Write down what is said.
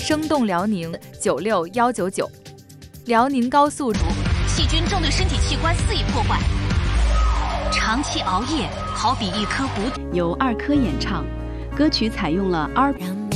生动辽宁96199。辽宁高速细菌正对身体器官肆意破坏，长期熬夜好比一颗由2颗演唱，歌曲采用了